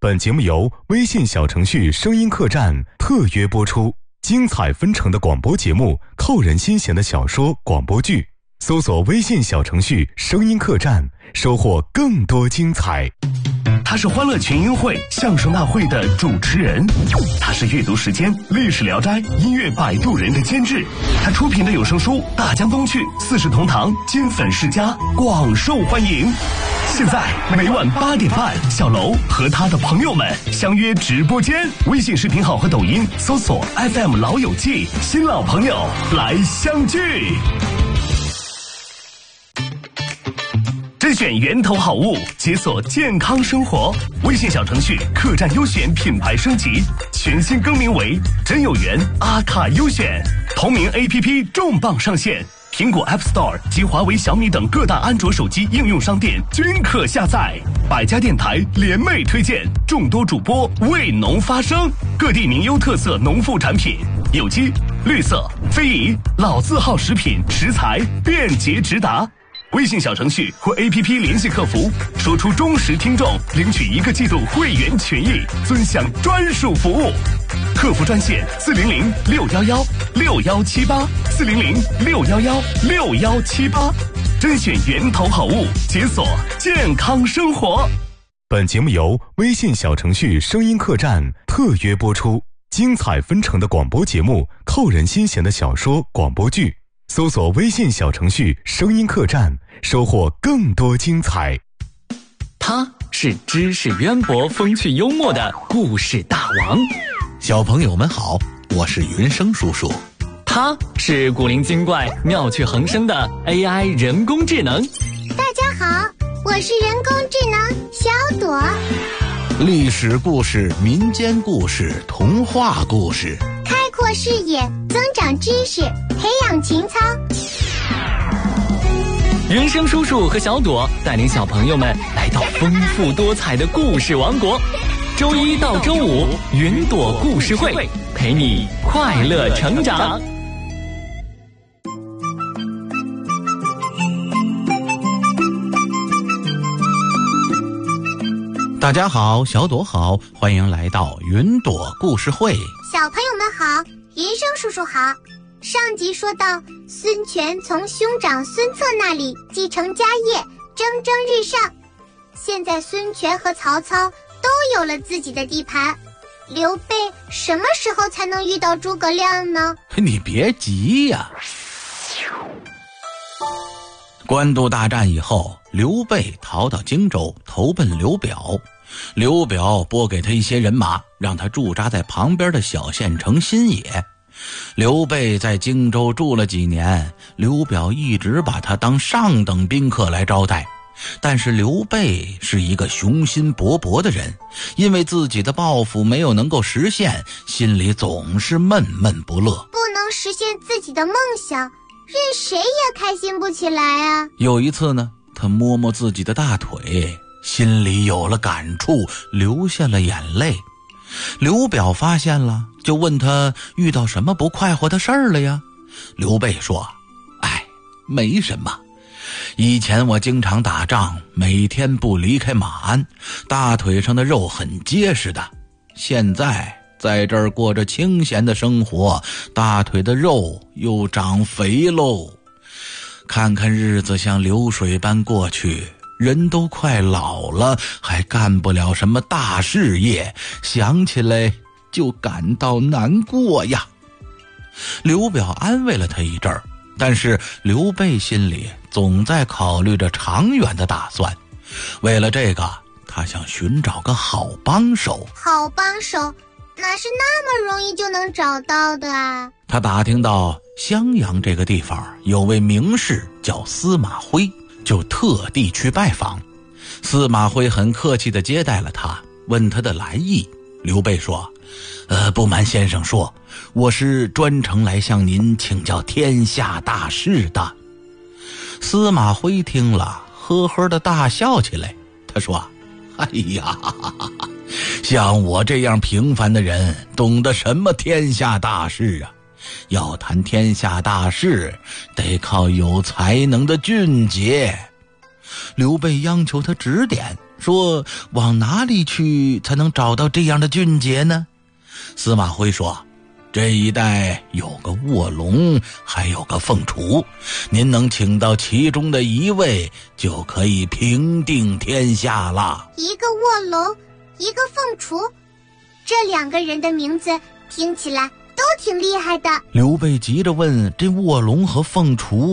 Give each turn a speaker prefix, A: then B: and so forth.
A: 本节目由微信小程序声音客栈特约播出，精彩纷呈的广播节目，扣人心弦的小说广播剧，搜索微信小程序声音客栈，收获更多精彩。
B: 他是欢乐群英会相声大会的主持人，他是阅读时间历史聊斋音乐摆渡人的监制，他出品的有声书《大江东去》《四世同堂》金粉世家广受欢迎。现在每晚8点半，小楼和他的朋友们相约直播间，微信视频号和抖音搜索 FM 老友记，新老朋友来相聚。甄选源头好物，解锁健康生活。微信小程序客栈优选品牌升级，全新更名为真有缘阿卡优选。同名 APP 重磅上线，苹果 App Store 及华为、小米等各大安卓手机应用商店均可下载。百家电台联袂推荐，众多主播为农发声，各地名优特色农副产品，有机、绿色、非遗、老字号食品食材便捷直达。微信小程序或 APP 联系客服，说出忠实听众，领取1个季度会员权益，尊享专属服务。客服专线400-611-6178，400-611-6178，甄选源头好物，解锁健康生活。
A: 本节目由微信小程序声音客栈特约播出，精彩纷呈的广播节目，扣人心弦的小说广播剧，搜索微信小程序声音客栈，收获更多精彩。
C: 他是知识渊博、风趣幽默的故事大王。
D: 小朋友们好，我是云生叔叔。
C: 他是古灵精怪、妙趣横生的 AI 人工智能。
E: 大家好，我是人工智能小朵。
D: 历史故事、民间故事、童话故事，
E: 开阔视野，增长知识，培养情操。
C: 云生叔叔和小朵带领小朋友们来到丰富多彩的故事王国。周一到周五，云朵故事会陪你快乐成长。
D: 大家好，小朵好，欢迎来到云朵故事会。
E: 小朋友们好，云生叔叔好。上集说到，孙权从兄长孙策那里继承家业，蒸蒸日上。现在孙权和曹操都有了自己的地盘，刘备什么时候才能遇到诸葛亮呢？
D: 你别急呀。官渡大战以后，刘备逃到荆州，投奔刘表。刘表拨给他一些人马，让他驻扎在旁边的小县城新野。刘备在荆州住了几年，刘表一直把他当上等宾客来招待。但是刘备是一个雄心勃勃的人，因为自己的抱负没有能够实现，心里总是闷闷不乐。
E: 不能实现自己的梦想，任谁也开心不起来啊。
D: 有一次呢，他摸摸自己的大腿，心里有了感触，流下了眼泪。刘表发现了，就问他遇到什么不快活的事儿了呀？刘备说：没什么，以前我经常打仗，每天不离开马鞍，大腿上的肉很结实的。现在在这儿过着清闲的生活，大腿的肉又长肥喽。看看日子像流水般过去，人都快老了，还干不了什么大事业，想起来就感到难过呀。刘表安慰了他一阵儿，但是刘备心里总在考虑着长远的打算。为了这个，他想寻找个好帮手。
E: 好帮手哪是那么容易就能找到的啊？
D: 他打听到襄阳这个地方有位名士叫司马徽，就特地去拜访。司马徽很客气地接待了他，问他的来意。刘备说：不瞒先生说，我是专程来向您请教天下大事的。司马徽听了，呵呵地大笑起来。他说：哎呀，像我这样平凡的人，懂得什么天下大事啊？要谈天下大事，得靠有才能的俊杰。刘备央求他指点， 说往哪里去才能找到这样的俊杰呢？司马徽说，这一带有个卧龙，还有个凤雏，您能请到其中的一位，就可以平定天下了。
E: 一个卧龙，一个凤雏，这2个人的名字听起来都挺厉害的。
D: 刘备急着问，这卧龙和凤雏